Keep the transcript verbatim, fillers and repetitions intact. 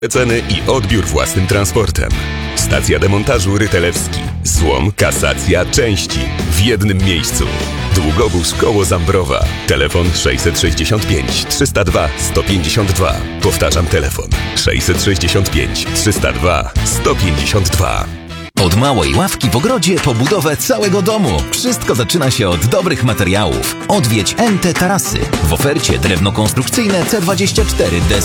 Ceny i odbiór własnym transportem. Stacja demontażu Rytelewski. Złom, kasacja, części w jednym miejscu. Długobóz koło Zambrowa. Telefon sześćset sześćdziesiąt pięć trzysta dwa sto pięćdziesiąt dwa. Powtarzam telefon sześćset sześćdziesiąt pięć trzysta dwa sto pięćdziesiąt dwa. Od małej ławki w ogrodzie po budowę całego domu. Wszystko zaczyna się od dobrych materiałów. Odwiedź N T Tarasy. W ofercie drewno konstrukcyjne C dwadzieścia cztery D